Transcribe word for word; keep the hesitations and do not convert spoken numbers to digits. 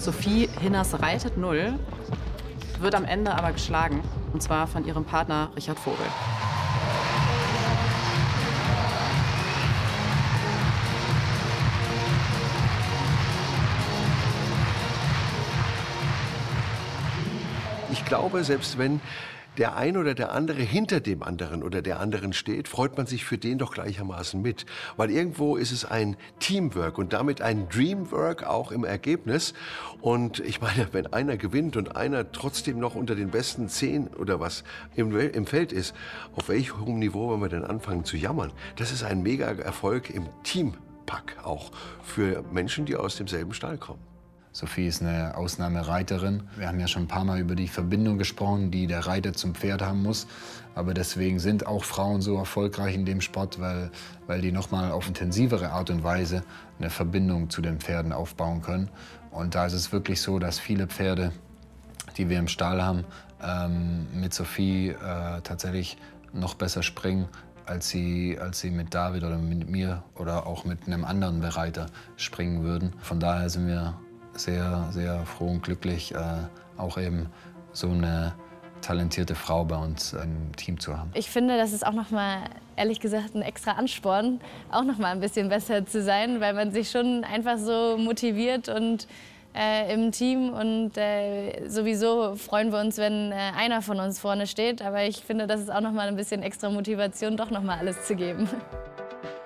Sophie Hinners reitet null, wird am Ende aber geschlagen, und zwar von ihrem Partner Richard Vogel. Ich glaube, selbst wenn der ein oder der andere hinter dem anderen oder der anderen steht, freut man sich für den doch gleichermaßen mit. Weil irgendwo ist es ein Teamwork und damit ein Dreamwork auch im Ergebnis. Und ich meine, wenn einer gewinnt und einer trotzdem noch unter den besten zehn oder was im, im Feld ist, auf welchem hohem Niveau wollen wir denn anfangen zu jammern? Das ist ein Mega-Erfolg im Teampack auch für Menschen, die aus demselben Stall kommen. Sophie ist eine Ausnahmereiterin. Wir haben ja schon ein paar Mal über die Verbindung gesprochen, die der Reiter zum Pferd haben muss. Aber deswegen sind auch Frauen so erfolgreich in dem Sport, weil, weil die noch mal auf intensivere Art und Weise eine Verbindung zu den Pferden aufbauen können. Und da ist es wirklich so, dass viele Pferde, die wir im Stall haben, ähm, mit Sophie äh, tatsächlich noch besser springen, als sie, als sie mit David oder mit mir oder auch mit einem anderen Bereiter springen würden. Von daher sind wir sehr, sehr froh und glücklich, äh, auch eben so eine talentierte Frau bei uns im Team zu haben. Ich finde, das ist auch noch mal, ehrlich gesagt, ein extra Ansporn, auch noch mal ein bisschen besser zu sein, weil man sich schon einfach so motiviert und äh, im Team und äh, sowieso freuen wir uns, wenn äh, einer von uns vorne steht. Aber ich finde, das ist auch noch mal ein bisschen extra Motivation, doch noch mal alles zu geben.